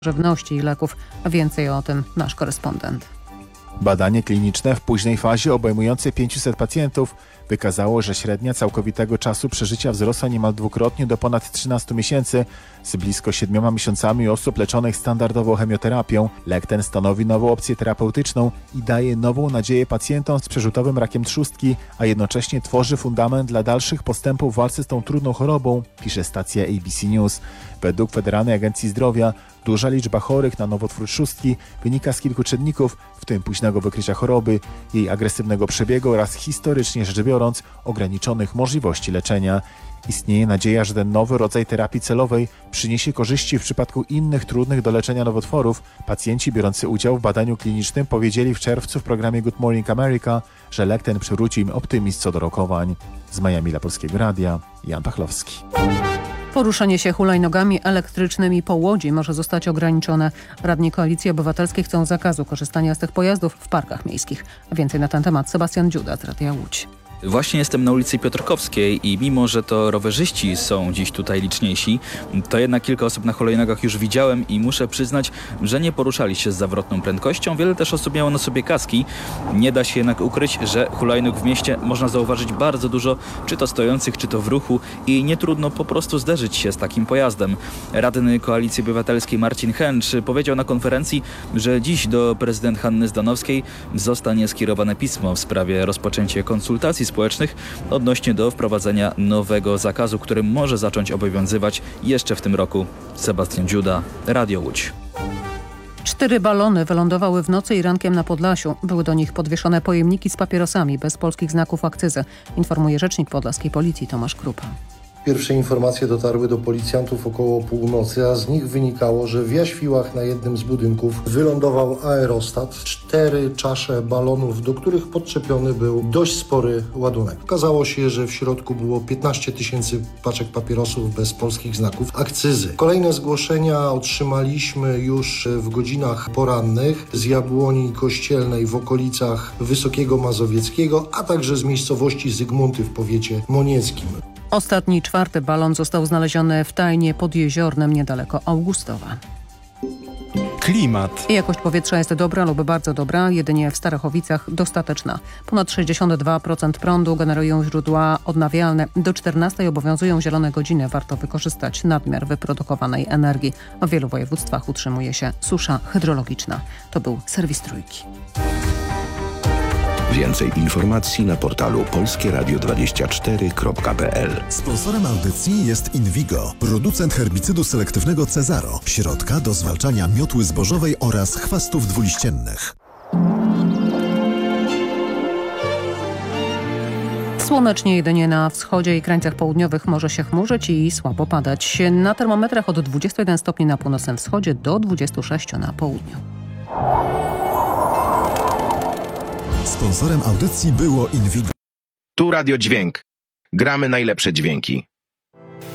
żywności i leków. Więcej o tym nasz korespondent. Badanie kliniczne w późnej fazie obejmujące 500 pacjentów wykazało, że średnia całkowitego czasu przeżycia wzrosła niemal dwukrotnie do ponad 13 miesięcy. Z blisko 7 miesiącami osób leczonych standardową chemioterapią, lek ten stanowi nową opcję terapeutyczną i daje nową nadzieję pacjentom z przerzutowym rakiem trzustki, a jednocześnie tworzy fundament dla dalszych postępów w walce z tą trudną chorobą, pisze stacja ABC News. Według Federalnej Agencji Zdrowia duża liczba chorych na nowotwór trzustki wynika z kilku czynników, w tym późnego wykrycia choroby, jej agresywnego przebiegu oraz historycznie rzecz biorąc ograniczonych możliwości leczenia. Istnieje nadzieja, że ten nowy rodzaj terapii celowej przyniesie korzyści w przypadku innych trudnych do leczenia nowotworów. Pacjenci biorący udział w badaniu klinicznym powiedzieli w czerwcu w programie Good Morning America, że lek ten przywróci im optymizm co do rokowań. Z Miami dla Polskiego Radia, Jan Pachlowski. Poruszanie się hulajnogami elektrycznymi po Łodzi może zostać ograniczone. Radni Koalicji Obywatelskiej chcą zakazu korzystania z tych pojazdów w parkach miejskich. Więcej na ten temat Sebastian Dziuda z Radia Łódź. Właśnie jestem na ulicy Piotrkowskiej i mimo, że to rowerzyści są dziś tutaj liczniejsi, to jednak kilka osób na hulajnogach już widziałem i muszę przyznać, że nie poruszali się z zawrotną prędkością. Wiele też osób miało na sobie kaski. Nie da się jednak ukryć, że hulajnóg w mieście można zauważyć bardzo dużo, czy to stojących, czy to w ruchu i nie trudno po prostu zderzyć się z takim pojazdem. Radny Koalicji Obywatelskiej Marcin Chęcz powiedział na konferencji, że dziś do prezydent Hanny Zdanowskiej zostanie skierowane pismo w sprawie rozpoczęcia konsultacji społecznych odnośnie do wprowadzenia nowego zakazu, który może zacząć obowiązywać jeszcze w tym roku. Sebastian Dziuda, Radio Łódź. 4 balony wylądowały w nocy i rankiem na Podlasiu. Były do nich podwieszone pojemniki z papierosami bez polskich znaków akcyzy, informuje rzecznik podlaskiej policji Tomasz Krupa. Pierwsze informacje dotarły do policjantów około północy, a z nich wynikało, że w Jaświłach na jednym z budynków wylądował aerostat, 4 czasze balonów, do których podczepiony był dość spory ładunek. Okazało się, że w środku było 15 000 paczek papierosów bez polskich znaków akcyzy. Kolejne zgłoszenia otrzymaliśmy już w godzinach porannych z Jabłoni Kościelnej w okolicach Wysokiego Mazowieckiego, a także z miejscowości Zygmunty w powiecie monieckim. Ostatni 4. balon został znaleziony w Tajnie pod Jeziornem niedaleko Augustowa. Klimat. Jakość powietrza jest dobra lub bardzo dobra, jedynie w Starachowicach dostateczna. Ponad 62% prądu generują źródła odnawialne. Do 14 obowiązują zielone godziny. Warto wykorzystać nadmiar wyprodukowanej energii. W wielu województwach utrzymuje się susza hydrologiczna. To był serwis Trójki. Więcej informacji na portalu polskieradio24.pl. Sponsorem audycji jest Invigo, producent herbicydu selektywnego Cezaro, środka do zwalczania miotły zbożowej oraz chwastów dwuliściennych. Słonecznie jedynie na wschodzie i krańcach południowych może się chmurzyć i słabo padać. Na termometrach od 21 stopni na północnym wschodzie do 26 na południu. Sponsorem audycji było Invigo. Tu Radio Dźwięk. Gramy najlepsze dźwięki.